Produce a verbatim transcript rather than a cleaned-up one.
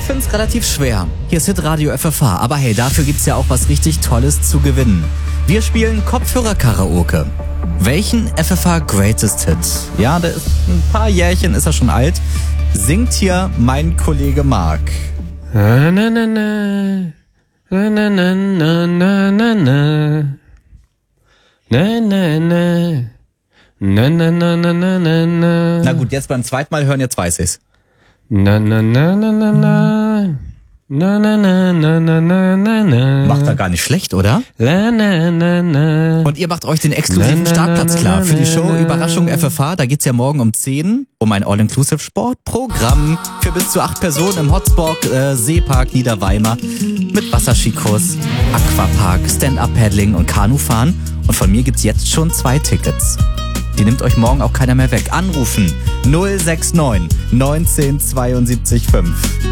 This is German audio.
find's relativ schwer. Hier ist Hitradio F F H, aber hey, dafür gibt's ja auch was richtig Tolles zu gewinnen. Wir spielen Kopfhörer-Karaoke. Welchen F F H Greatest Hit? Ja, der ist ein paar Jährchen, ist er schon alt. Singt hier mein Kollege Marc. Na, na, na, na. Na, na, na, na, na, na, na. Na, na, na. Na, na, na, na, na, na, na. Na gut, jetzt beim zweiten Mal hören, jetzt weiß ich's. Na, na, na, na, na, na. Na, na, na, na, na, na, na, na. Macht er gar nicht schlecht, oder? La, na, na, na. Und ihr macht euch den exklusiven Na, na, Startplatz na, klar na, für die Show na, Überraschung na. F F H. Da geht's ja morgen um zehn um ein All-Inclusive-Sportprogramm für bis zu acht Personen im Hotspot äh, Seepark Niederweimar mit Wasserskikurs, Aquapark, Stand-Up-Paddling und Kanufahren. Und von mir gibt's jetzt schon zwei Tickets. Die nimmt euch morgen auch keiner mehr weg. Anrufen null sechs neun neunzehn zweiundsiebzig fünf.